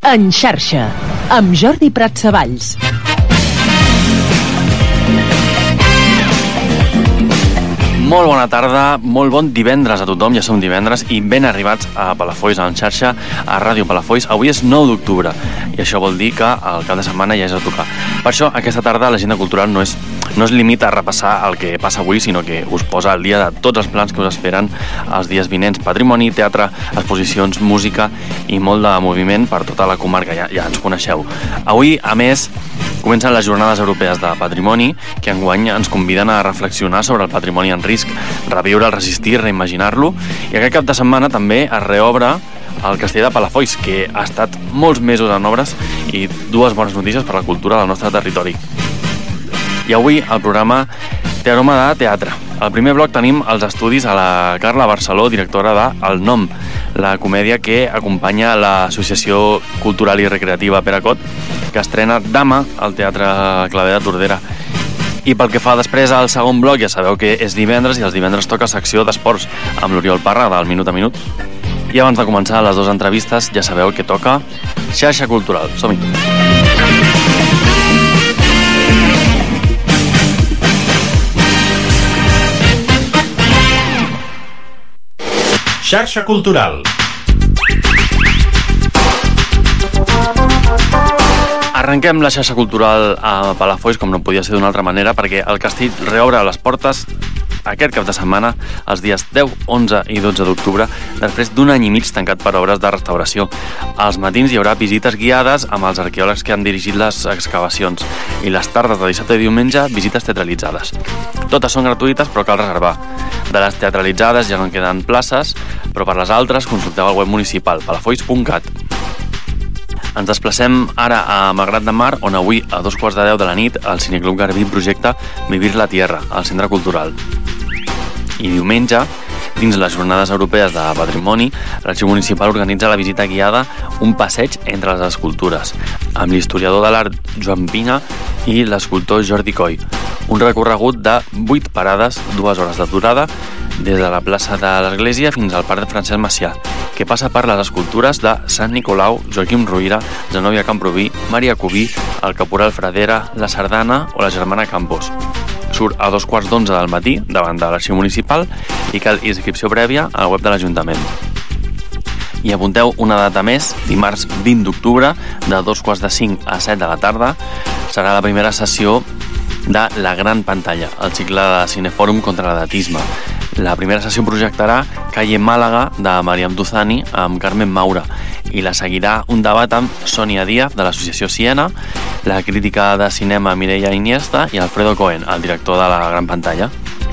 En xarxa, amb Jordi Pratsavalls. Molt bona tarda, molt bon divendres a tothom, ja som divendres i ben arribats a Palafolls, en xarxa, a Ràdio Palafolls. Avui és 9 d'octubre i això vol dir que el cap de setmana ja és a tocar. Per això, aquesta tarda l'agenda cultural no es limita a repassar el que passa avui, sinó que us posa al dia de tots els plans que us esperen els dies vinents. Patrimoni, teatre, exposicions, música i molt de moviment per tota la comarca, ja ens coneixeu. Avui, a més, comencen les Jornades Europees de Patrimoni, que enguany ens conviden a reflexionar sobre el patrimoni en risc, reviure el resistir, reimaginar-lo, i aquest cap de setmana també es reobre el Castell de Palafolls, que ha estat molts mesos en obres, i dues bones notícies per la cultura del nostre territori. I avui el programa té aroma de teatre. Al primer bloc tenim els estudis a la Carla Barceló, directora de El Nom, la comèdia que acompanya l'Associació Cultural i Recreativa Peracot, que estrena demà al Teatre Clavé de Tordera. I pel que fa després al segon bloc, ja sabeu que és divendres i els divendres toca secció d'esports amb l'Oriol Parra del Minut a Minut. I abans de començar les dues entrevistes, ja sabeu que toca xarxa cultural. Som-hi! Xarxa cultural. Arrenquem la xarxa cultural a Palafolls, com no podia ser d'una altra manera, perquè el castell reobre les portes aquest cap de setmana, els dies 10, 11 i 12 d'octubre, després d'un any i mig tancat per obres de restauració. Als matins hi haurà visites guiades amb els arqueòlegs que han dirigit les excavacions i les tardes de dissabte i diumenge, visites teatralitzades. Totes són gratuïtes, però cal reservar. De les teatralitzades ja no en queden places, però per les altres consulteu el web municipal, palafolls.cat. Ens desplacem ara a Malgrat de Mar, on avui, a 2:15 de la nit, el Cineclub Garbí projecta Vivir la Tierra, al Centre Cultural. I diumenge, dins les Jornades Europees de Patrimoni, l'Arxiu Municipal organitza la visita guiada Un passeig entre les escultures, amb l'historiador de l'art Joan Pina i l'escultor Jordi Coll. Un recorregut de 8 parades, 2 hores de durada, des de la plaça de l'Església fins al Parc de Francesc Macià, que passa per les escultures de Sant Nicolau, Joaquim Ruyra, Zenòbia Camproví, Maria Cubí, el Caporal Fradera, la Sardana o la Germana Campos. Surt a 2:15 del matí davant de l'Arxiu Municipal i cal inscripció prèvia al web de l'Ajuntament. I apunteu una data més, dimarts 20 d'octubre, de 2:45 a 7 de la tarda, serà la primera sessió de La Gran Pantalla, el cicle de Cinefòrum contra l'edatisme. La primera sessió projectarà Calle Màlaga de Mariam Duzani amb Carmen Maura i la seguirà un debat amb Sònia Díaz de l'Associació Siena, la crítica de cinema Mireia Iniesta i Alfredo Cohen, el director de La Gran Pantalla.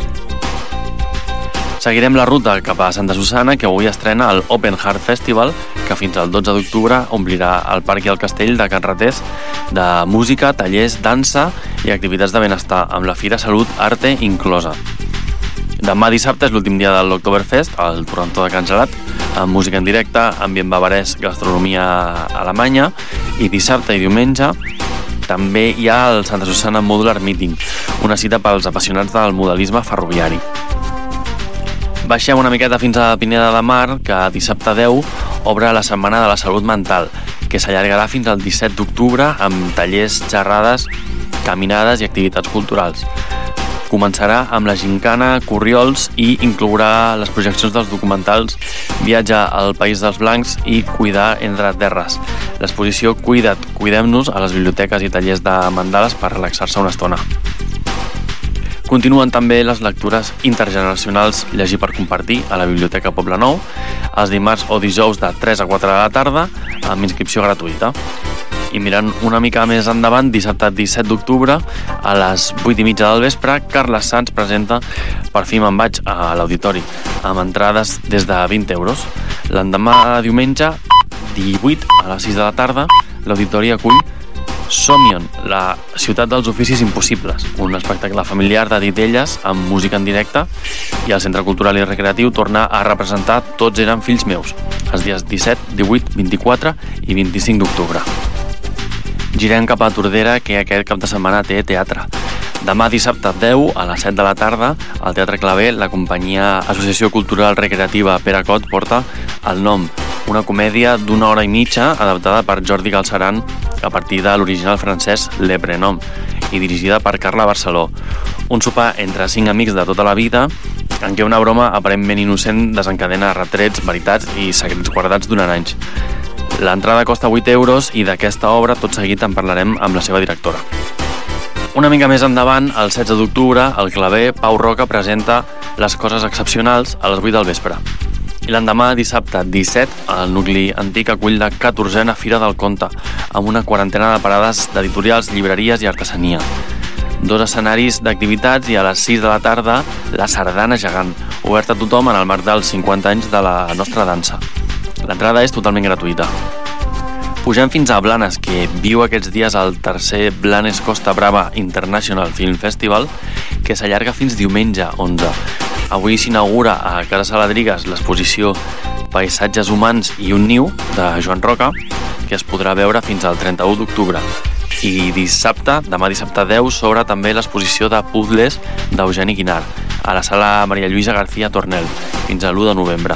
Seguirem la ruta cap a Santa Susanna, que avui estrena el Open Heart Festival, que fins al 12 d'octubre omplirà el parc i el castell de Can Ratés de música, tallers, dansa i activitats de benestar, amb la Fira Salut Arte inclosa. Demà dissabte és l'últim dia de l'Oktoberfest, al Torrentó de Can Gelat, amb música en directe, ambient bavarès, gastronomia alemanya, i dissabte i diumenge també hi ha el Santa Susanna Modular Meeting, una cita pels apassionats del modelisme ferroviari. Baixem una miqueta fins a Pineda de Mar, que dissabte 10 obre la Setmana de la Salut Mental, que s'allargarà fins al 17 d'octubre amb tallers, xerrades, caminades i activitats culturals. Començarà amb la gincana Corriols i inclourà les projeccions dels documentals Viatge al País dels Blancs i Cuidar entre terres. L'exposició Cuida't, cuidem-nos a les biblioteques i tallers de mandales per relaxar-se una estona. Continuen també les lectures intergeneracionals Llegir per compartir a la Biblioteca Poblenou, els dimarts o dijous de 3 a 4 de la tarda, amb inscripció gratuïta. I mirant una mica més endavant, dissabte 17 d'octubre, a les 8:30 del vespre, Carles Sans presenta Per fi me'n vaig a l'Auditori, amb entrades des de 20 euros. L'endemà diumenge, 18 a les 6 de la tarda, l'Auditori acull Somion, la ciutat dels oficis impossibles, un espectacle familiar de titelles amb música en directe, i el Centre Cultural i Recreatiu torna a representar Tots eren fills meus, els dies 17, 18, 24 i 25 d'octubre. Girem cap a Tordera, que aquest cap de setmana té teatre. Demà dissabte 10 a les 7 de la tarda al Teatre Clavé la companyia Associació Cultural Recreativa Peracot porta El Nom, una comèdia d'una hora i mitja adaptada per Jordi Galceran a partir de l'original francès Le Prénom i dirigida per Carla Barceló. Un sopar entre 5 amics de tota la vida en què una broma aparentment innocent desencadena retrets, veritats i secrets guardats durant anys. L'entrada costa 8 euros i d'aquesta obra tot seguit en parlarem amb la seva directora. Una mica més endavant, el 16 d'octubre, al Claver, Pau Roca presenta Les coses excepcionals a les 8 del vespre. I l'endemà, dissabte 17, el nucli antic acull la 14a Fira del Conte, amb una quarantena de parades d'editorials, llibreries i artesania. 2 escenaris d'activitats i a les 6 de la tarda, la Sardana Gegant, oberta a tothom en el marc dels 50 anys de la nostra dansa. L'entrada és totalment gratuïta. Pugem fins a Blanes, que viu aquests dies el tercer Blanes Costa Brava International Film Festival, que s'allarga fins diumenge 11. Avui s'inaugura a Casa Saladrigues l'exposició Paisatges humans i un niu, de Joan Roca, que es podrà veure fins al 31 d'octubre. I dissabte, demà dissabte 10, s'obre també l'exposició de puzzles d'Eugeni Guinart, a la sala Maria Lluïsa García Tornel, fins a l'1 de novembre.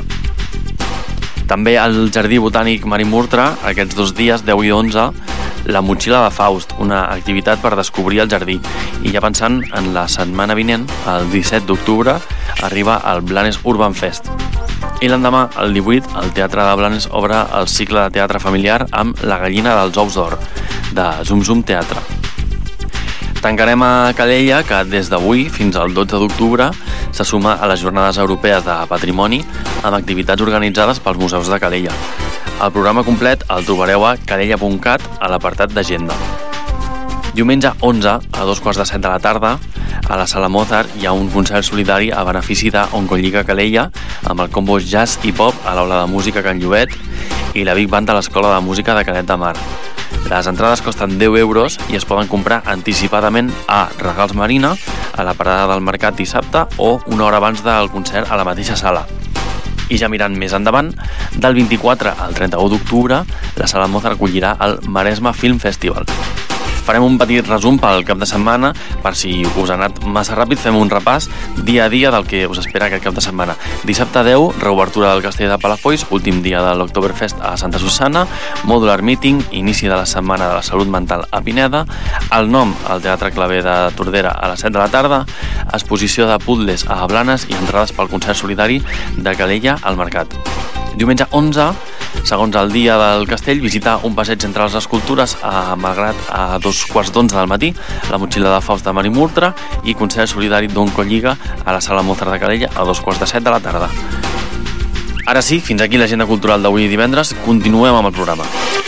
També al Jardí Botànic Marimurtra, aquests 2 dies, 10 i 11, la Motxilla de Faust, una activitat per descobrir el jardí. I ja pensant en la setmana vinent, el 17 d'octubre, arriba el Blanes Urban Fest. I l'endemà, el 18, el Teatre de Blanes obre el cicle de teatre familiar amb La gallina dels ous d'or, de Zum Zum Teatre. Tancarem a Calella, que des d'avui fins al 12 d'octubre se suma a les Jornades Europees de Patrimoni amb activitats organitzades pels museus de Calella. El programa complet el trobareu a calella.cat a l'apartat d'agenda. Diumenge 11, a 2:15 de la tarda, a la Sala Mozart hi ha un concert solidari a benefici d'Oncolliga Calella amb el combo jazz i pop a l'Aula de Música Can Llobet i la Big Band de l'Escola de Música de Canet de Mar. Les entrades costen 10 euros i es poden comprar anticipadament a Regals Marina, a la parada del Mercat dissabte o una hora abans del concert a la mateixa sala. I ja mirant més endavant, del 24 al 31 d'octubre, la Sala Mozart acollirà el Maresme Film Festival. Farem un petit resum pel cap de setmana, per si us ha anat massa ràpid, fem un repàs dia a dia del que us espera aquest cap de setmana. Dissabte 10, reobertura del Castell de Palafolls, últim dia de l'Oktoberfest a Santa Susanna, Modular Meeting, inici de la Setmana de la Salut Mental a Pineda, el nom al Teatre Claver de Tordera a les 7 de la tarda, exposició de puzzles a Blanes i entrades pel concert solidari de Calella al Mercat. Diumenge 11, segons el dia del castell, visita un passeig entre les escultures a Malgrat a 2:15 del matí, la Motxilla de Faust de Marimurtra i concert solidari d'Oncolliga a la Sala Mozart de Calella a 2:15 de la tarda. Ara sí, fins aquí l'agenda cultural d'avui divendres. Continuem amb el programa.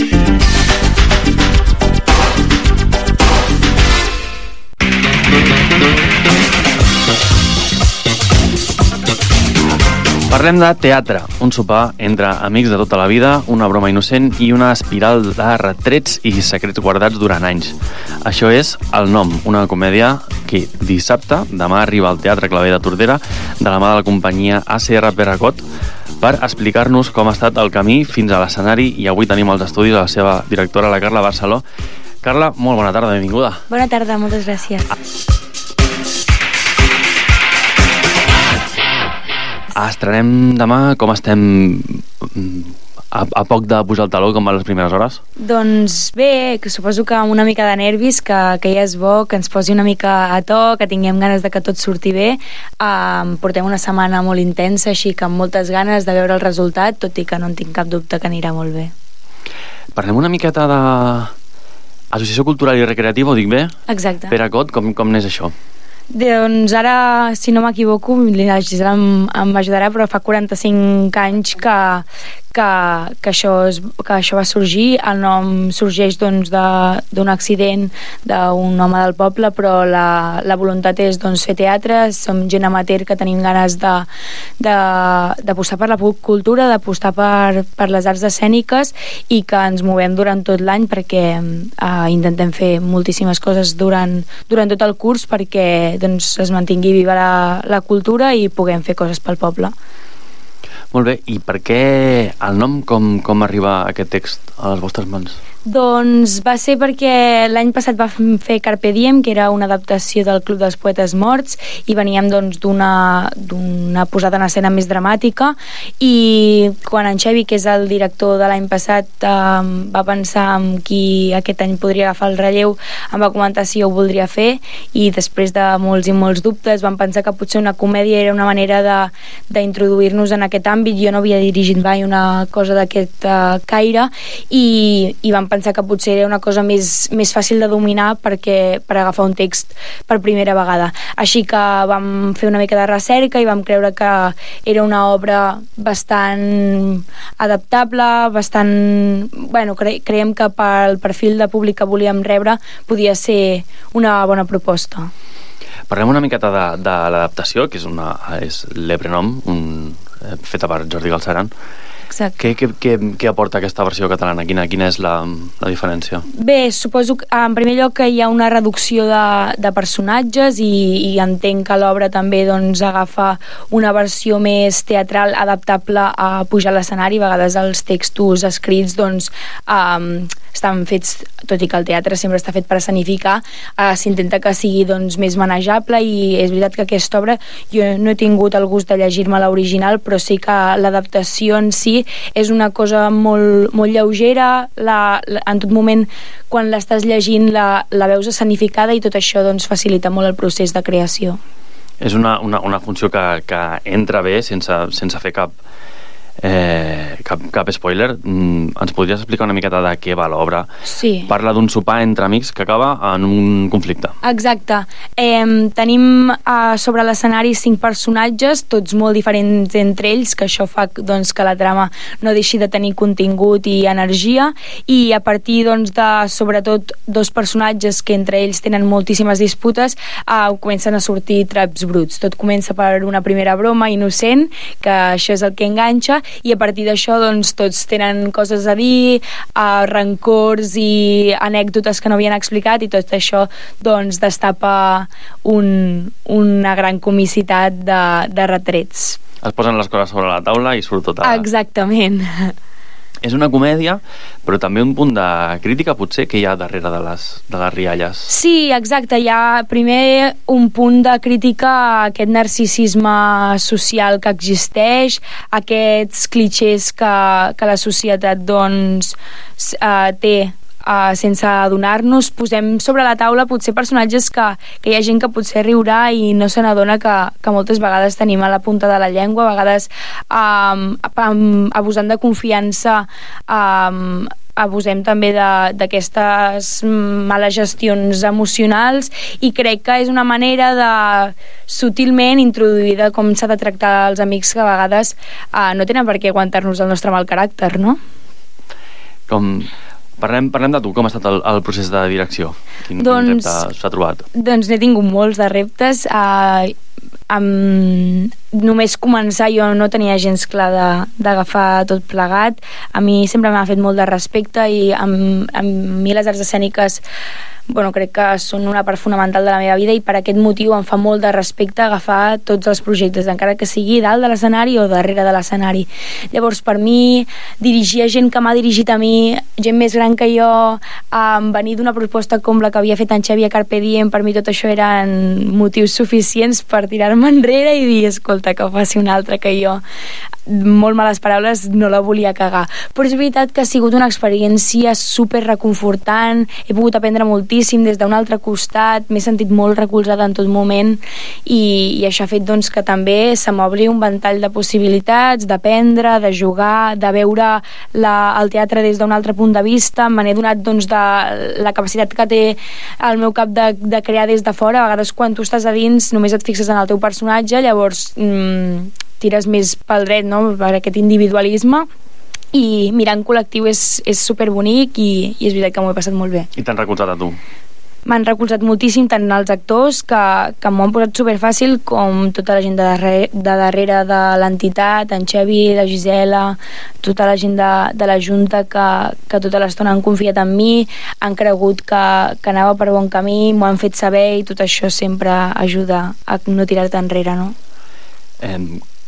Parlem de teatre, un sopar entre amics de tota la vida, una broma innocent i una espiral de retrets i secrets guardats durant anys. Això és El nom, una comèdia que dissabte, demà arriba al Teatre Claver de Tordera de la mà de la companyia ACR Perracot per explicar-nos com ha estat el camí fins a l'escenari, i avui tenim als estudis la seva directora, la Carla Barceló. Carla, molt bona tarda, benvinguda. Bona tarda, moltes gràcies. Estrenem demà, com estem a poc de pujar el taló, com van les primeres hores? Doncs bé, que suposo que amb una mica de nervis, que ja és bo, que ens posi una mica a to, que tinguem ganes de que tot surti bé. Portem una setmana molt intensa, així que amb moltes ganes de veure el resultat, tot i que no en tinc cap dubte que anirà molt bé. Parlem una miqueta d'Associació Cultural i Recreativa, ho dic bé? Exacte. Perracot, com n'és això? Doncs ara, si no m'equivoco, la Gisela em ajudarà, però fa 45 anys que això va sorgir. El nom sorgeix doncs, d'un accident d'un home del poble, però la voluntat és doncs, fer teatre. Som gent amateur que tenim ganes d'apostar per la cultura, d'apostar per les arts escèniques, i que ens movem durant tot l'any perquè intentem fer moltíssimes coses durant tot el curs perquè doncs, es mantingui viva la cultura i puguem fer coses pel poble. Molt bé, i per què el nom, com arriba aquest text a les vostres mans? Doncs va ser perquè l'any passat va fer Carpe Diem, que era una adaptació del Club dels Poetes Morts, i veníem doncs d'una posada en escena més dramàtica, i quan en Xevi, que és el director de l'any passat, va pensar en qui aquest any podria agafar el relleu, em va comentar si jo ho voldria fer, i després de molts i molts dubtes vam pensar que potser una comèdia era una manera d'introduir-nos en aquest àmbit. Jo no havia dirigit mai una cosa d'aquest caire, i vam pensar que potser era una cosa més fàcil de dominar per agafar un text per primera vegada. Així que vam fer una mica de recerca i vam creure que era una obra bastant adaptable, creiem que pel perfil de públic que volíem rebre podia ser una bona proposta. Parlem una miqueta de l'adaptació, que és l'Eprenom, feta per Jordi Galceran. Exacte. Què aporta aquesta versió catalana? Quina és la diferència? Bé, suposo que en primer lloc que hi ha una reducció de personatges i entenc que l'obra també doncs, agafa una versió més teatral adaptable a pujar a l'escenari. A vegades els textos escrits doncs, estan fets, tot i que el teatre sempre està fet per escenificar, s'intenta que sigui doncs, més manejable, i és veritat que aquesta obra jo no he tingut el gust de llegir-me l'original, però sí que l'adaptació en si és una cosa molt, molt lleugera. En tot moment quan l'estàs llegint la veus escenificada, i tot això doncs, facilita molt el procés de creació. És una funció que entra bé sense fer cap spoiler. Ens podries explicar una miqueta de què va l'obra? Sí. Parla d'un sopar entre amics que acaba en un conflicte. Exacte. Tenim sobre l'escenari 5 personatges, tots molt diferents entre ells, que això fa doncs, que la trama no deixi de tenir contingut i energia, i a partir doncs, de sobretot 2 personatges que entre ells tenen moltíssimes disputes, comencen a sortir traps bruts. Tot comença per una primera broma innocent, que això és el que enganxa, i a partir d'això doncs, tots tenen coses a dir, rancors i anècdotes que no havien explicat, i tot això doncs, destapa una gran comicitat de retrets. Es posen les coses sobre la taula i surt tot Exactament. És una comèdia, però també un punt de crítica, potser, que hi ha darrere de les rialles. Sí, exacte. Hi ha primer un punt de crítica a aquest narcisisme social que existeix, aquests clixés que la societat doncs, té sense adonar-nos. Posem sobre la taula potser personatges que hi ha gent que potser riurà i no se n'adona que moltes vegades tenim a la punta de la llengua, a vegades abusant de confiança, abusem també d'aquestes males gestions emocionals, i crec que és una manera de sutilment introduir de com s'ha de tractar els amics, que a vegades no tenen per què aguantar-nos el nostre mal caràcter, no? Parlem de tu, com ha estat el procés de direcció? Quin repte s'ha trobat? Doncs n'he tingut molts de reptes. Només començar jo no tenia gens clar d'agafar tot plegat. A mi sempre m'ha fet molt de respecte, i a mi les arts escèniques crec que són una part fonamental de la meva vida, i per aquest motiu em fa molt de respecte agafar tots els projectes, encara que sigui dalt de l'escenari o darrere de l'escenari. Llavors, per mi, dirigir gent que m'ha dirigit a mi, gent més gran que jo, venir d'una proposta com la que havia fet en Xavi a Carpe Diem, per mi tot això eren motius suficients per tirar-me enrere i dir, escolta, que ho faci un altre, que jo, molt males paraules, no la volia cagar. Però és veritat que ha sigut una experiència super reconfortant, he pogut aprendre moltíssim des d'un altre costat, m'he sentit molt recolzada en tot moment, i això ha fet doncs, que també se m'obri un ventall de possibilitats, d'aprendre, de jugar, de veure el teatre des d'un altre punt de vista. Me n'he donat doncs, de la capacitat que té el meu cap de crear des de fora. A vegades quan tu estàs a dins només et fixes en el teu personatge, llavors tires més pel dret, no? Per aquest individualisme, i mirar en col·lectiu és superbonic, i és veritat que m'ho he passat molt bé. I t'han recolzat a tu? M'han recolzat moltíssim, tant els actors, que m'ho han posat superfàcil, com tota la gent de darrere de l'entitat, en Xevi, la Gisela, tota la gent de la Junta, que tota l'estona han confiat en mi, han cregut que anava per bon camí, m'ho han fet saber, i tot això sempre ajuda a no tirar-te enrere, no?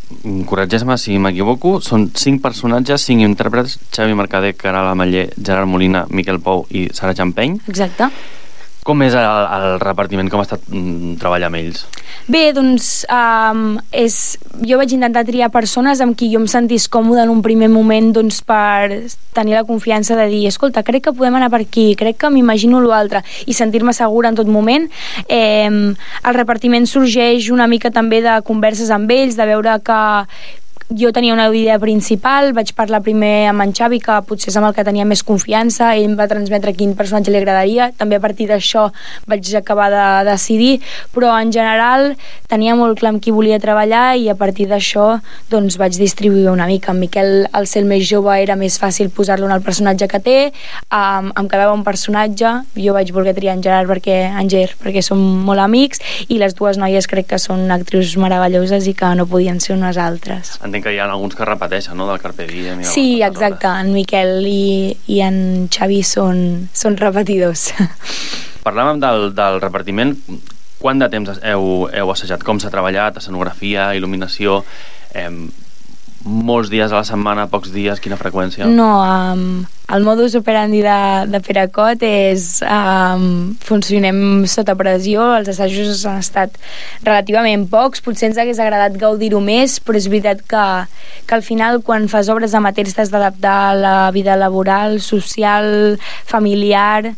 corregeix-me si m'equivoco, són 5 personatges, 5 intèrprets: Xavi Mercader, Caral Ameller, Gerard Molina, Miquel Pou i Sara Champeny. Exacte. Com és el repartiment? Com ha estat treballar amb ells? Bé, doncs jo vaig intentar triar persones amb qui jo em sentís còmode en un primer moment, doncs, per tenir la confiança de dir, escolta, crec que podem anar per aquí, crec que m'imagino l'altre, i sentir-me segura en tot moment. El repartiment sorgeix una mica també de converses amb ells, de veure que jo tenia una idea principal, vaig parlar primer amb en Xavi, que potser és amb el que tenia més confiança, ell em va transmetre quin personatge li agradaria, també a partir d'això vaig acabar de decidir, però en general tenia molt clar amb qui volia treballar, i a partir d'això doncs vaig distribuir una mica. En Miquel, al ser el més jove, era més fàcil posar-lo en el personatge que té, em quedava un personatge, jo vaig voler triar en Gerard perquè som molt amics, i les dues noies crec que són actrius meravelloses i que no podien ser unes altres. Entenc que hi ha alguns que repeteixen, no?, del Carpe Diem. Sí, exacte, en Miquel i en Xavi són repetidors. Parlàvem del repartiment. Quant de temps heu assajat? Com s'ha treballat? Escenografia, il·luminació? Molts dies a la setmana, pocs dies? Quina freqüència? No, el modus operandi de Peracot és funcionem sota pressió. Els assajos han estat relativament pocs, potser ens hagués agradat gaudir-ho més, però és veritat que al final, quan fas obres amateurs, t'has d'adaptar a la vida laboral, social, familiar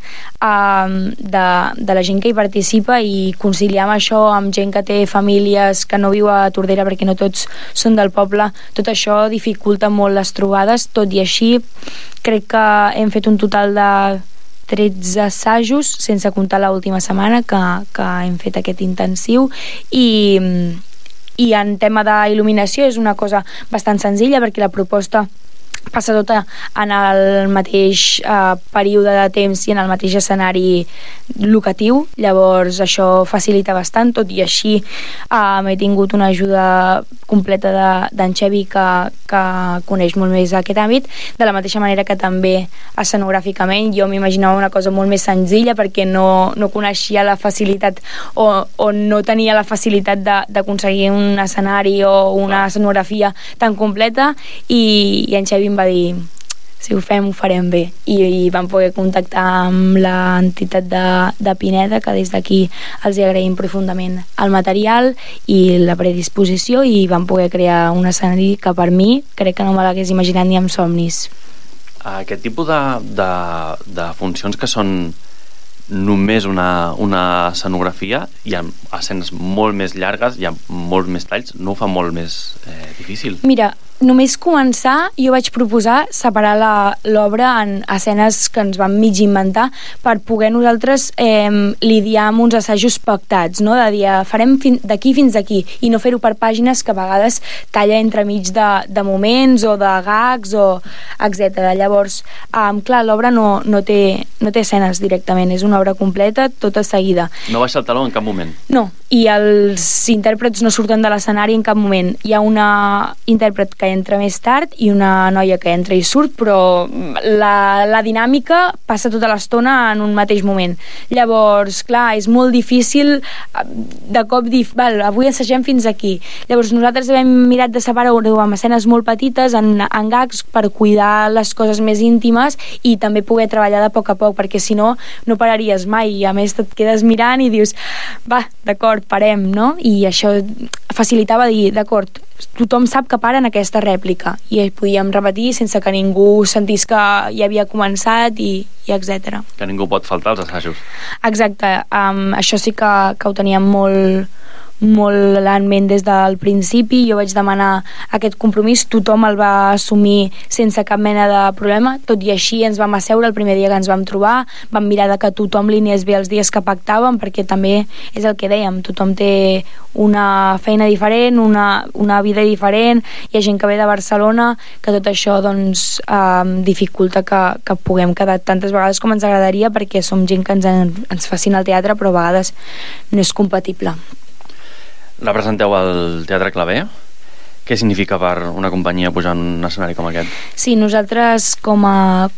de la gent que hi participa, i conciliar amb això, amb gent que té famílies que no viu a Tordera perquè no tots són del poble, tot això dificulta molt les trobades. Tot i així, crec que hem fet un total de 13 assajos, sense comptar l'última setmana que hem fet aquest intensiu, i en tema d'il·luminació és una cosa bastant senzilla, perquè la proposta passa tota en el mateix període de temps i en el mateix escenari locatiu, llavors això facilita bastant. Tot i així he tingut una ajuda completa d'en Xavi, que coneix molt més aquest àmbit, de la mateixa manera que també escenogràficament jo m'imaginava una cosa molt més senzilla, perquè no coneixia la facilitat o no tenia la facilitat d'aconseguir un escenari o una escenografia tan completa, i en Xavi em va dir, si ho fem, ho farem bé, i vam poder contactar amb l'entitat de Pineda, que des d'aquí els hi agraïm profundament el material i la predisposició, i vam poder crear un escenari que per mi crec que no me l'hagués imaginat ni amb somnis. Aquest tipus de funcions que són només una escenografia, hi ha escenes molt més llargues, hi ha molts més talls, no ho fa molt més difícil? Mira, només començar, jo vaig proposar separar l'obra en escenes que ens vam mig inventar per poder nosaltres lidiar amb uns assajos pactats, no? De dir, farem d'aquí fins aquí, i no fer-ho per pàgines que a vegades talla entremig de moments o de gags o etc. Llavors, clar, l'obra no té escenes directament, és una obra completa, tota seguida. No baixa el taló en cap moment? No, i els intèrprets no surten de l'escenari en cap moment. Hi ha una intèrpret que entra més tard i una noia que entra i surt, però la dinàmica passa tota l'estona en un mateix moment. Llavors, clar, és molt difícil de cop dir, val, avui assagem fins aquí. Llavors nosaltres hem mirat de separar-ho amb escenes molt petites, en gags, per cuidar les coses més íntimes i també poder treballar de poc a poc, perquè si no, no pararies mai, i a més et quedes mirant i dius, va, d'acord, parem, no? I això facilitava dir, d'acord, tothom sap que para en aquesta rèplica, i podíem repetir sense que ningú sentís que ja havia començat i etc. Que ningú pot faltar als assajos. Exacte, això sí que ho teníem molt en ment des del principi. Jo vaig demanar aquest compromís, tothom el va assumir sense cap mena de problema. Tot i així ens vam asseure el primer dia que ens vam trobar, vam mirar de que tothom lineés bé els dies que pactàvem, perquè també és el que dèiem, tothom té una feina diferent, una vida diferent, hi ha gent que ve de Barcelona, que tot això doncs dificulta que puguem quedar tantes vegades com ens agradaria, perquè som gent que ens fascina el teatre, però a vegades no és compatible. Representeu al Teatre Claver? Què significa per una companyia pujar en un escenari com aquest? Sí, nosaltres com a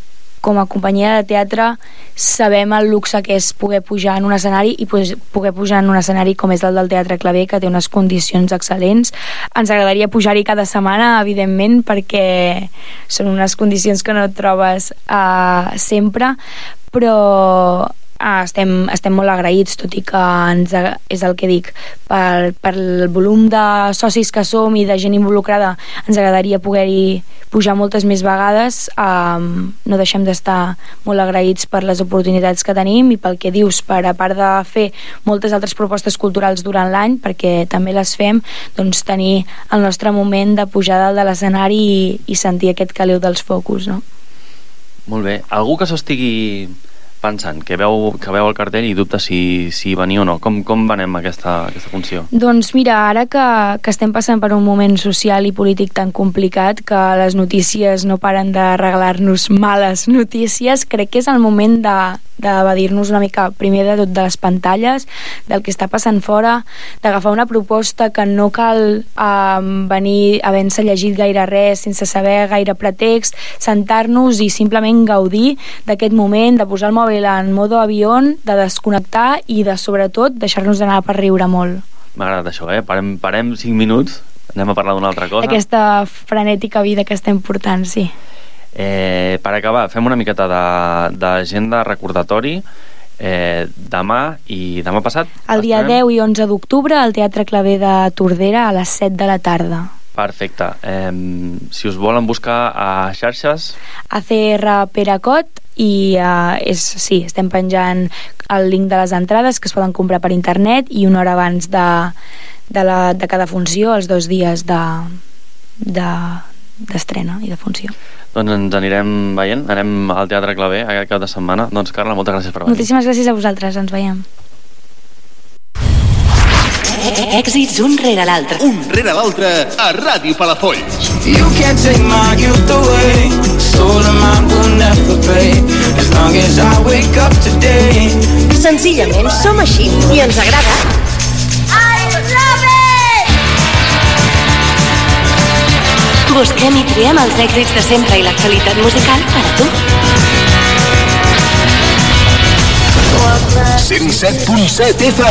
com a companyia de teatre sabem el luxe que és poder pujar en un escenari i poder pujar en un escenari com és el del Teatre Clavé, que té unes condicions excel·lents. Ens agradaria pujar-hi cada setmana, evidentment, perquè són unes condicions que no et trobes sempre, però estem molt agraïts, tot i que és el que dic, per el volum de socis que som i de gent involucrada, ens agradaria poder-hi pujar moltes més vegades. No deixem d'estar molt agraïts per les oportunitats que tenim i pel que dius, per a part de fer moltes altres propostes culturals durant l'any, perquè també les fem, doncs tenir el nostre moment de pujar dalt de l'escenari i sentir aquest caliu dels focus, no? Molt bé. Algú que s'ho estigui pensant, que veu el cartell i dubta si venir o no. Com venem aquesta funció? Doncs mira, ara que estem passant per un moment social i polític tan complicat, que les notícies no paren de regalar-nos males notícies, crec que és el moment d'evadir-nos una mica, primer de tot, de les pantalles, del que està passant fora, d'agafar una proposta que no cal venir havent-se llegit gaire res, sense saber gaire pretext, sentar-nos i simplement gaudir d'aquest moment, de posar el mòbil en modo avió, de desconnectar i de, sobretot, deixar-nos anar per riure molt. M'ha agradat això, Parem 5 minuts, anem a parlar d'una altra cosa. Aquesta frenètica vida que estem portant, sí. Per acabar, fem una miqueta d'agenda, recordatori. Demà i demà passat el dia 10 i 11 d'octubre al Teatre Clavé de Tordera a les 7 de la tarda. Perfecte. Si us volen buscar a xarxes, ACR Peracot, i estem penjant el link de les entrades, que es poden comprar per internet, i una hora abans de cada funció, els 2 dies d'estrena i de funció. Doncs ens anirem veient, anem al Teatre Clavé aquest cap de setmana. Doncs Carla, moltes gràcies per venir. Moltíssimes gràcies a vosaltres, ens veiem. Èxits un rere l'altre. Un rere l'altre a Ràdio Palafolls. You can't take my youth away. Soul of mine will never pay. As long as I wake up today. Senzillament som així i ens agrada. I love it! Busquem i triem els èxits de sempre i l'actualitat musical per a tu. 107.7 FM.